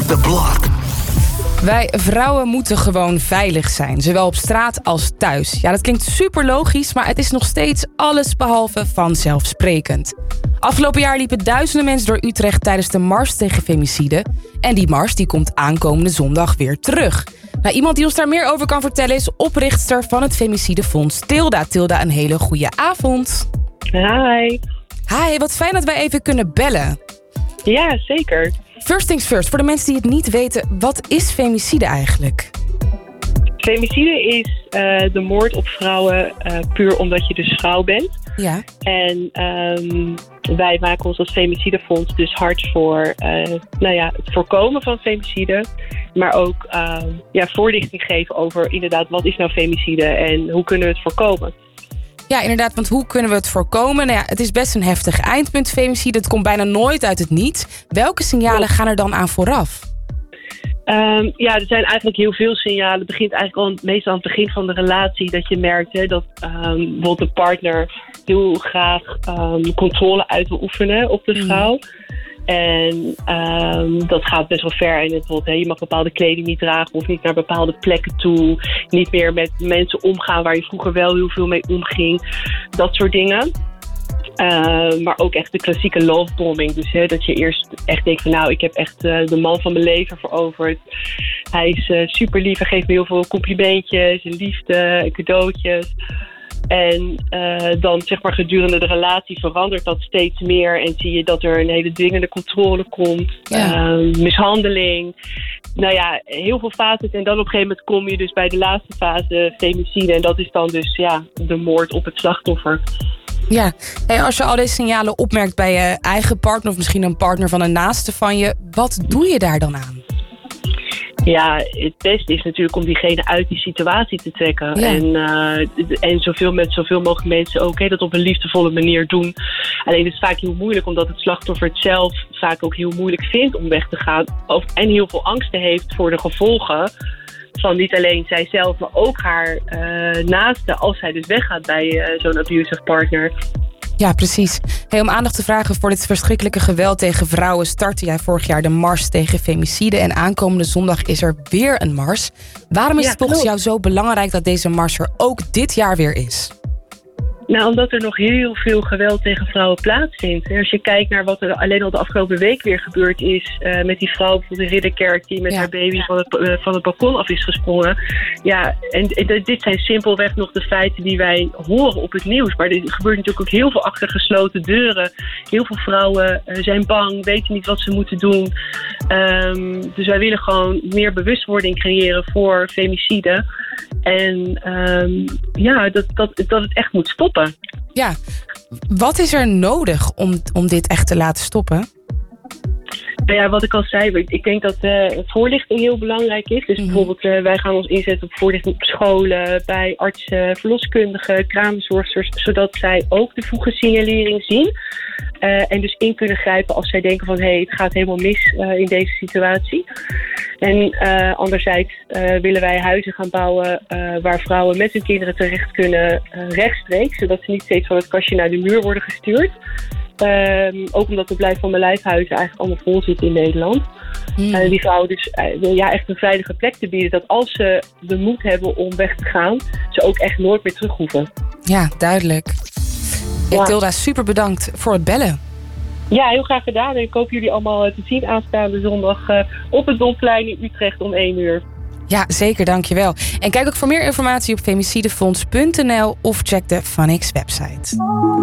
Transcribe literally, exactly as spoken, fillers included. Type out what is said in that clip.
Off the block. Wij vrouwen moeten gewoon veilig zijn, zowel op straat als thuis. Ja, dat klinkt super logisch, maar het is nog steeds allesbehalve vanzelfsprekend. Afgelopen jaar liepen duizenden mensen door Utrecht tijdens de Mars tegen femicide. En die mars die komt aankomende zondag weer terug. Nou, iemand die ons daar meer over kan vertellen is oprichtster van het Femicidefonds, Tilda. Tilda, een hele goede avond. Hi. Hi, wat fijn dat wij even kunnen bellen. Ja, zeker. First things first, voor de mensen die het niet weten, wat is femicide eigenlijk? Femicide is uh, de moord op vrouwen uh, puur omdat je dus vrouw bent. Ja. En um, wij maken ons als Femicidefonds dus hard voor uh, nou ja, het voorkomen van femicide. Maar ook uh, ja, voorlichting geven over inderdaad wat is nou femicide en hoe kunnen we het voorkomen. Ja, inderdaad, want hoe kunnen we het voorkomen? Nou ja, het is best een heftig eindpunt, femicide. Het komt bijna nooit uit het niets. Welke signalen gaan er dan aan vooraf? Um, ja, er zijn eigenlijk heel veel signalen. Het begint eigenlijk al meestal aan het begin van de relatie dat je merkt hè, dat um, bijvoorbeeld de partner heel graag um, controle uit wil oefenen op de vrouw. Mm. En um, dat gaat best wel ver. En het wordt, hè, je mag bepaalde kleding niet dragen of niet naar bepaalde plekken toe. Niet meer met mensen omgaan waar je vroeger wel heel veel mee omging. Dat soort dingen. Uh, maar ook echt de klassieke lovebombing. Dus hè, dat je eerst echt denkt van nou, ik heb echt uh, de man van mijn leven veroverd. Hij is uh, super lief, hij geeft me heel veel complimentjes, liefde, cadeautjes. En uh, dan zeg maar gedurende de relatie verandert dat steeds meer. En zie je dat er een hele dwingende controle komt. Ja. Uh, mishandeling. Nou ja, heel veel fases. En dan op een gegeven moment kom je dus bij de laatste fase, femicide. En dat is dan dus ja, de moord op het slachtoffer. Ja, hey, als je al deze signalen opmerkt bij je eigen partner of misschien een partner van een naaste van je, wat doe je daar dan aan? Ja, het beste is natuurlijk om diegene uit die situatie te trekken. Ja. En, uh, en zoveel met zoveel mogelijk mensen ook hè, dat op een liefdevolle manier doen. Alleen het is vaak heel moeilijk omdat het slachtoffer het zelf vaak ook heel moeilijk vindt om weg te gaan. Of, en heel veel angsten heeft voor de gevolgen van niet alleen zijzelf, maar ook haar uh, naaste als zij dus weggaat bij uh, zo'n abusive partner. Ja, precies. Hey, om aandacht te vragen voor dit verschrikkelijke geweld tegen vrouwen startte jij vorig jaar de Mars tegen femicide. En aankomende zondag is er weer een mars. Waarom is ja, het volgens klopt. jou zo belangrijk dat deze mars er ook dit jaar weer is? Nou, omdat er nog heel veel geweld tegen vrouwen plaatsvindt. Als je kijkt naar wat er alleen al de afgelopen week weer gebeurd is Uh, met die vrouw van de Ridderkerk die met ja. haar baby van het, uh, van het balkon af is gesprongen. Ja, en, en dit zijn simpelweg nog de feiten die wij horen op het nieuws. Maar er gebeurt natuurlijk ook heel veel achter gesloten deuren. Heel veel vrouwen uh, zijn bang, weten niet wat ze moeten doen. Um, dus wij willen gewoon meer bewustwording creëren voor femicide. En um, ja, dat, dat, dat het echt moet stoppen. Ja, wat is er nodig om, om dit echt te laten stoppen? Nou ja, wat ik al zei, ik denk dat uh, voorlichting heel belangrijk is. Dus mm-hmm. bijvoorbeeld uh, wij gaan ons inzetten op voorlichting op scholen, bij artsen, verloskundigen, kraamzorgsters, zodat zij ook de vroege signalering zien. Uh, en dus in kunnen grijpen als zij denken van hé, hey, het gaat helemaal mis uh, in deze situatie. En uh, anderzijds uh, willen wij huizen gaan bouwen uh, waar vrouwen met hun kinderen terecht kunnen uh, rechtstreeks, zodat ze niet steeds van het kastje naar de muur worden gestuurd. Um, ook omdat de Blijf van mijn lijfhuizen eigenlijk allemaal vol zitten in Nederland. Mm. Uh, die vrouwen dus uh, ja, echt een veilige plek te bieden. Dat als ze de moed hebben om weg te gaan, ze ook echt nooit meer terug hoeven. Ja, duidelijk. Ja. Tilda, super bedankt voor het bellen. Ja, heel graag gedaan. En ik hoop jullie allemaal te zien aanstaande zondag uh, op het Domplein in Utrecht om één uur. Ja, zeker, dankjewel. En kijk ook voor meer informatie op femicidefonds punt n l of check de Vanix website.